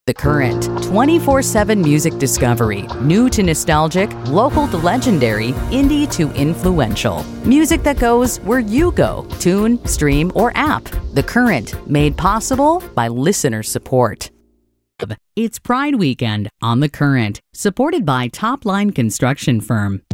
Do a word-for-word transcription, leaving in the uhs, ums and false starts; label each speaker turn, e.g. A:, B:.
A: The Current, twenty-four seven music discovery, new to nostalgic, local to legendary, indie to influential. Music that goes where you go, tune, stream, or app. The Current, made possible by listener support. It's Pride Weekend on The Current, supported by Top Line Construction Firm.